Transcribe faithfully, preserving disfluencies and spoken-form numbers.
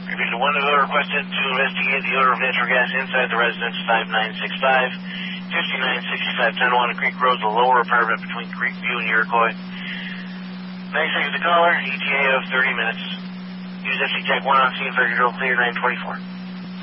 Division one to go requested to investigate the odor of natural gas inside the residence, five nine six five, fifty-nine sixty-five Tonawanda Creek Road, the lower apartment between Creekview and Iroquois. ninety seconds to caller, E T A of thirty minutes. Use F C Tech one on scene, thirty drill clear, nine twenty-four.